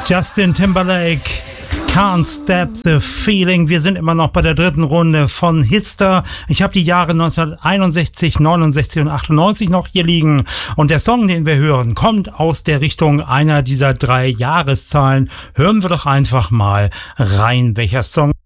Justin Timberlake, Can't Stop the Feeling. Wir sind immer noch bei der dritten Runde von Hitster. Ich habe die Jahre 1961, 69 und 98 noch hier liegen. Und der Song, den wir hören, kommt aus der Richtung einer dieser 3 Jahreszahlen. Hören wir doch einfach mal rein, welcher Song